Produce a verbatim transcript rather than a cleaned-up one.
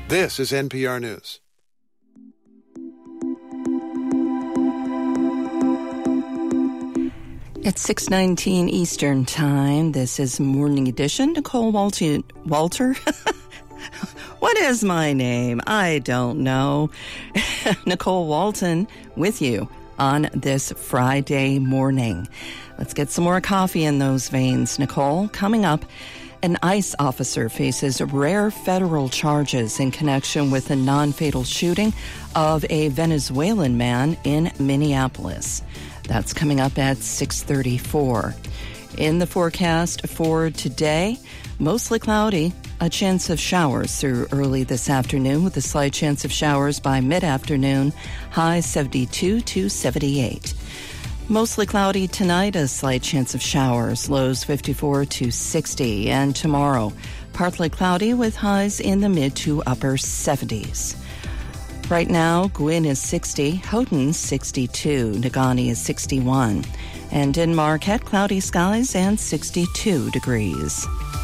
This is N P R News. It's six nineteen Eastern Time. This is Morning Edition. Nicole Walter. Walter? What is my name? I don't know. Nicole Walton with you on this Friday morning. Let's get some more coffee in those veins, Nicole. Coming up, an ICE officer faces rare federal charges in connection with a non-fatal shooting of a Venezuelan man in Minneapolis. That's coming up at six thirty-four. In the forecast for today, mostly cloudy, a chance of showers through early this afternoon with a slight chance of showers by mid-afternoon, high seventy-two to seventy-eight. Mostly cloudy tonight, a slight chance of showers, lows fifty-four to sixty. And tomorrow, partly cloudy with highs in the mid to upper seventies. Right now, Gwyn is sixty, Houghton sixty-two, Negaunee is sixty-one, and in Marquette, cloudy skies and sixty-two degrees.